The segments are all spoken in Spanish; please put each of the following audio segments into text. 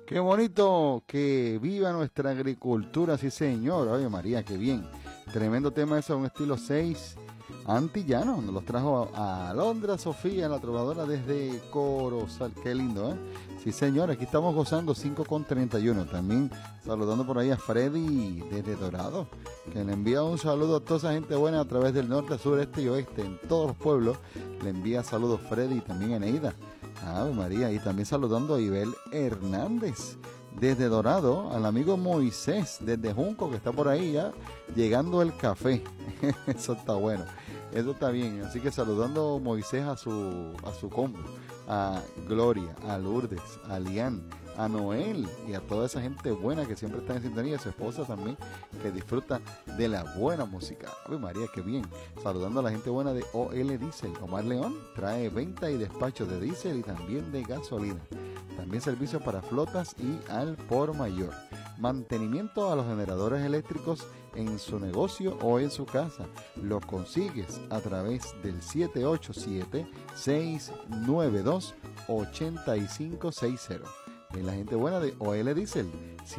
Qué bonito que viva nuestra agricultura, sí señor. Oye María, qué bien. Tremendo tema eso, un estilo 6 antillano. Nos los trajo a Alondra Sofía, la trovadora desde Corozal. Qué lindo, ¿eh? Sí señor, aquí estamos gozando 5:31. También saludando por ahí a Freddy desde Dorado, que le envía un saludo a toda esa gente buena a través del norte, sur, este y oeste, en todos los pueblos. Le envía saludos Freddy y también Eneida. Ave María, y también saludando a Ibel Hernández desde Dorado, al amigo Moisés desde Junco, que está por ahí ya llegando el café. Eso está bueno, eso está bien. Así que saludando a Moisés a su combo, a Gloria, a Lourdes, a Lian, a Noel y a toda esa gente buena que siempre está en sintonía, a su esposa también, que disfruta de la buena música. Ave María, qué bien. Saludando a la gente buena de OL Diesel. Omar León trae venta y despacho de diésel y también de gasolina. También servicio para flotas y al por mayor. Mantenimiento a los generadores eléctricos en su negocio o en su casa. Lo consigues a través del 787-692-8560. Es la gente buena de OL Diesel,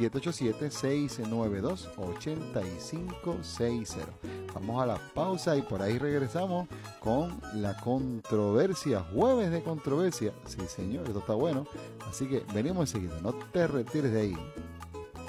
787-692-8560. Vamos a la pausa y por ahí regresamos con la controversia, jueves de controversia. Sí, señor, esto está bueno. Así que venimos enseguida, no te retires de ahí.